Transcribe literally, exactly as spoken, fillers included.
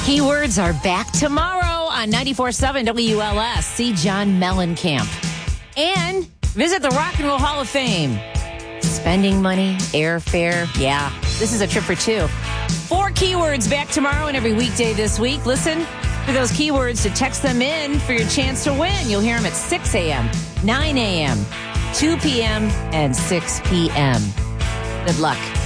Keywords are back tomorrow on ninety-four point seven W L S. See John Mellencamp. And visit the Rock and Roll Hall of Fame. Spending money, airfare, yeah, this is a trip for two. Four keywords back tomorrow and every weekday this week. Listen for those keywords to text them in for your chance to win. You'll hear them at six a.m., nine a.m., two p.m., and six p.m. Good luck.